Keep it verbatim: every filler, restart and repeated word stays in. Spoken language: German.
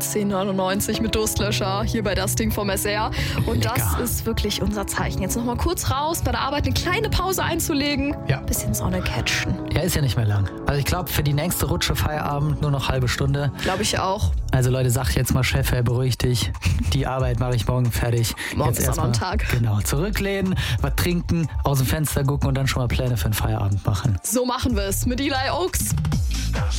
zehn neunundneunzig mit Durstlöscher hier bei Das Ding vom S R. Und Lecker. Das ist wirklich unser Zeichen. Jetzt noch mal kurz raus, bei der Arbeit eine kleine Pause einzulegen. Ja. Bisschen Sonne catchen. Ja, ist ja nicht mehr lang. Also ich glaube, für die nächste Rutsche Feierabend nur noch halbe Stunde. Glaube ich auch. Also Leute, sag jetzt mal, Chef, hey, beruhig dich. Die Arbeit mache ich morgen fertig. Morgen jetzt ist auch noch ein Tag. Genau, zurücklehnen, was trinken, aus dem Fenster gucken und dann schon mal Pläne für den Feierabend machen. So machen wir es mit Eli Oaks. Das